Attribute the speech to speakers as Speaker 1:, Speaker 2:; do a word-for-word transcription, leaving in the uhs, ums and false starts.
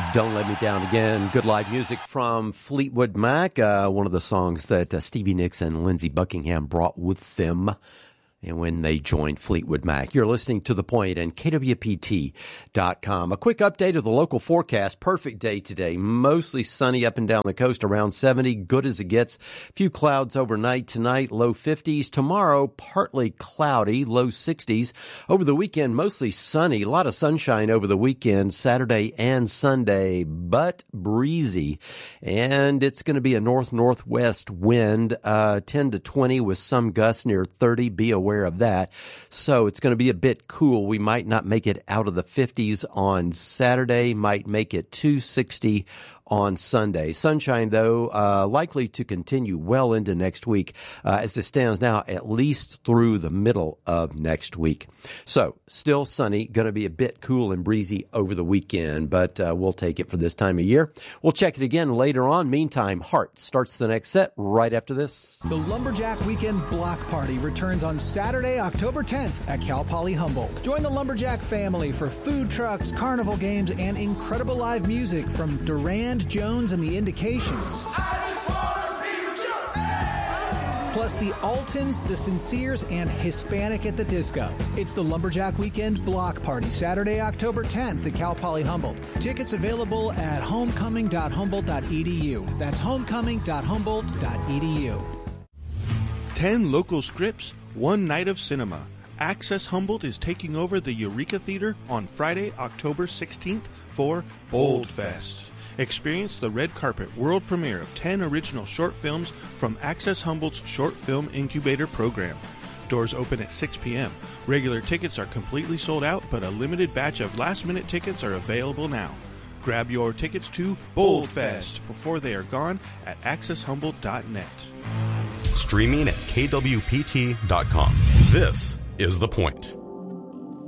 Speaker 1: Don't Let Me Down Again. Good live music from Fleetwood Mac, uh, one of the songs that uh, Stevie Nicks and Lindsey Buckingham brought with them and when they joined Fleetwood Mac. You're listening to The Point and K W P T dot com. A quick update of the local forecast. Perfect day today. Mostly sunny up and down the coast, around seventy. Good as it gets. Few clouds overnight tonight, low fifties. Tomorrow, partly cloudy, low sixties. Over the weekend, mostly sunny. A lot of sunshine over the weekend, Saturday and Sunday, but breezy. And it's going to be a north-northwest wind, uh, ten to twenty with some gusts near thirty. Be aware of that. So it's going to be a bit cool. We might not make it out of the fifties on Saturday, might make it to sixty on Sunday. Sunshine, though, uh, likely to continue well into next week, uh, as it stands now, at least through the middle of next week. So, still sunny, going to be a bit cool and breezy over the weekend, but uh, we'll take it for this time of year. We'll check it again later on. Meantime, Hart starts the next set right after this.
Speaker 2: The Lumberjack Weekend Block Party returns on Saturday, October tenth at Cal Poly Humboldt. Join the Lumberjack family for food trucks, carnival games, and incredible live music from Durand, Jones, and the Indications. Plus the Altons, the Sinceres, and Hispanic at the Disco. It's the Lumberjack Weekend Block Party, Saturday, October tenth at Cal Poly Humboldt. Tickets available at homecoming dot humboldt dot e d u. That's homecoming dot humboldt dot e d u.
Speaker 3: Ten local scripts, one night of cinema. Access Humboldt is taking over the Eureka Theater on Friday, October sixteenth for Bold Fest. Experience the red carpet world premiere of ten original short films from Access Humboldt's Short Film Incubator program. Doors open at six p.m. Regular tickets are completely sold out, but a limited batch of last-minute tickets are available now. Grab your tickets to Bold Fest before they are gone at access humboldt dot net.
Speaker 4: Streaming at K W P T dot com. This is The Point.